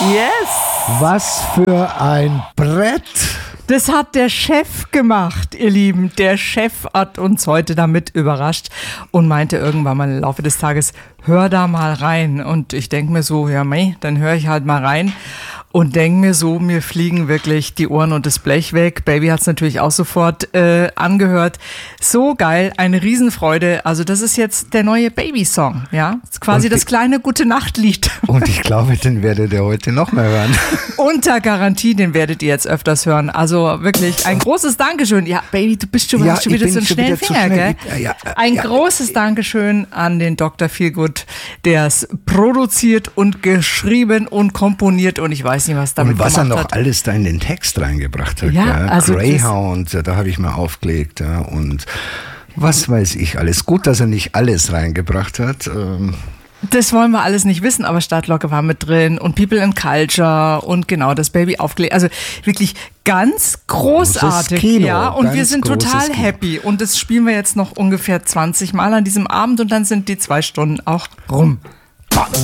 Yes! Was für ein Brett! Das hat der Chef gemacht, ihr Lieben. Der Chef hat uns heute damit überrascht und meinte irgendwann mal im Laufe des Tages, hör da mal rein. Und ich denke mir so, ja mei, dann höre ich halt mal rein. Und denke mir so, mir fliegen wirklich die Ohren und das Blech weg. Baby hat es natürlich auch sofort angehört. So geil, eine Riesenfreude. Also das ist jetzt der neue Baby-Song, ja? Das ist quasi das kleine Gute-Nacht-Lied. Und ich glaube, den werdet ihr heute noch mehr hören. Unter Garantie, den werdet ihr jetzt öfters hören. Also wirklich ein großes Dankeschön. Ja, Baby, du bist schon, hast schon wieder so einen schnellen Finger, gell? Ein großes Dankeschön an den Dr. Feelgood, der es produziert und geschrieben und komponiert und ich weiß nicht, was damit gemacht hat. Und was er noch alles da in den Text reingebracht hat. Ja, also Greyhound, da habe ich mal aufgelegt. Ja, und was weiß ich alles. Gut, dass er nicht alles reingebracht hat. Das wollen wir alles nicht wissen, aber Stadtlocke war mit drin und People in Culture und genau das Baby aufgelegt. Also wirklich ganz großartig. Kino, ja, und wir sind total Kino. happy. Und das spielen wir jetzt noch ungefähr 20 Mal an diesem Abend und dann sind die 2 Stunden auch rum.